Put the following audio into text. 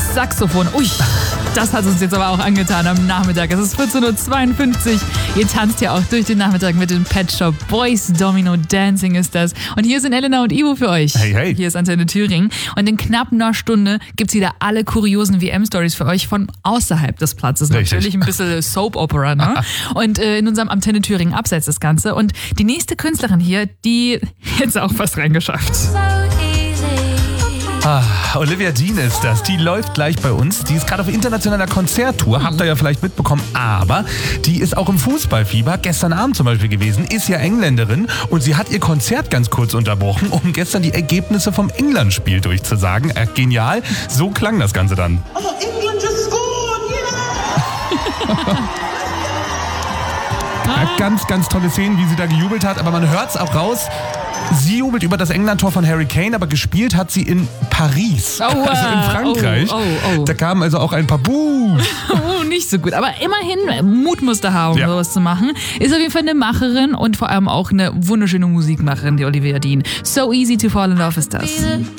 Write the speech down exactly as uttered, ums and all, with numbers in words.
Saxophon. Ui, das hat uns jetzt aber auch angetan am Nachmittag. Es ist vierzehn Uhr zweiundfünfzig. Ihr tanzt ja auch durch den Nachmittag mit den Pet Shop Boys. Domino Dancing ist das. Und hier sind Elena und Ivo für euch. Hey, hey. Hier ist Antenne Thüringen. Und in knapp einer Stunde gibt's wieder alle kuriosen W M-Stories für euch von außerhalb des Platzes. Richtig. Natürlich ein bisschen Soap-Opera, ne? Und äh, in unserem Antenne Thüringen Abseits das Ganze. Und die nächste Künstlerin hier, die jetzt auch fast reingeschafft. Ah, Olivia Dean ist das. Die läuft gleich bei uns. Die ist gerade auf internationaler Konzerttour. Habt ihr ja vielleicht mitbekommen. Aber die ist auch im Fußballfieber. Gestern Abend zum Beispiel gewesen. Ist ja Engländerin. Und sie hat ihr Konzert ganz kurz unterbrochen, um gestern die Ergebnisse vom England-Spiel durchzusagen. Äh, genial. So klang das Ganze dann. Oh, England just scored, yeah! Ja, ganz, ganz tolle Szenen, wie sie da gejubelt hat. Aber man hört es auch raus. Sie jubelt über das England-Tor von Harry Kane, aber gespielt hat sie in Paris, Oh, also in Frankreich. oh, oh, oh. Da kamen also auch ein paar Buhs. Oh, nicht so gut. Aber immerhin, Mut musst du haben, um Ja. sowas zu machen. Ist auf jeden Fall eine Macherin und vor allem auch eine wunderschöne Musikmacherin, die Olivia Dean. So easy to fall in love ist das.